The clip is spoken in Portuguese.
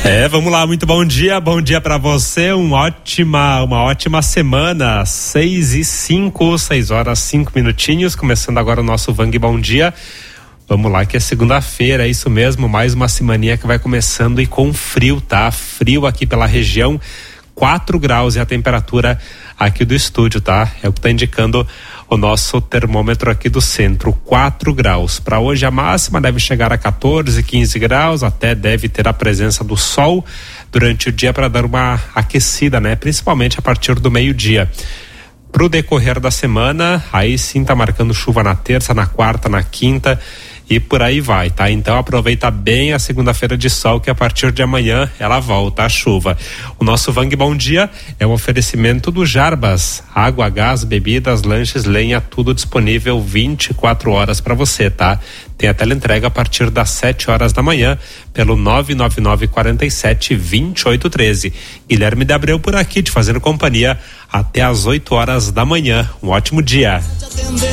Vamos lá, muito bom dia para você, uma ótima semana, 6 horas 5 minutinhos, começando agora o nosso Vang Bom Dia. Vamos lá que é segunda-feira, é isso mesmo, mais uma semaninha que vai começando e com frio, tá? Frio aqui pela região, 4 graus é a temperatura aqui do estúdio, tá? É o que tá indicando o nosso termômetro aqui do centro, 4 graus. Para hoje a máxima deve chegar a 14, 15 graus, até deve ter a presença do sol durante o dia para dar uma aquecida, né? Principalmente a partir do meio-dia. Pro decorrer da semana, aí sim tá marcando chuva na terça, na quarta, na quinta e por aí vai, tá? Então aproveita bem a segunda-feira de sol, que a partir de amanhã ela volta a chuva. O nosso Vang Bom Dia é um oferecimento do Jarbas, água, gás, bebidas, lanches, lenha, tudo disponível 24 horas para você, tá? Tem a teleentrega a partir das 7 horas da manhã pelo 99947-2813. Guilherme de Abreu por aqui te fazendo companhia até as 8 horas da manhã. Um ótimo dia.